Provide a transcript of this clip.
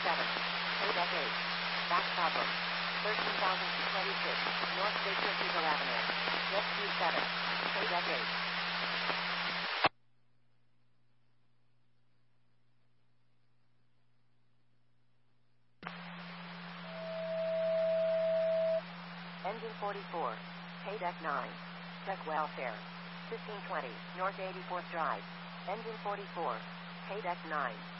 Paydeck 8. Back problem. 13,026. North Station of Depot Avenue. Jet Q 7. Paydeck 8. Engine 44. Paydeck 9. Check welfare. 1520. North 84th Drive. Engine 44. Paydeck 9.